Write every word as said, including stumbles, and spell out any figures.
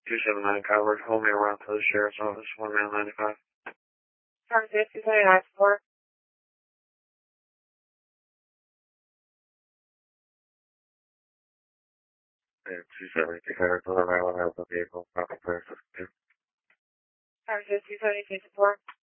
two seven nine Coward, hold me around to the sheriff's office, one man ninety-five. Sorry, two seventy-nine support. And two seventy-two Coward, deliver my one help the vehicle, proper place. Sorry, two seventy-two support.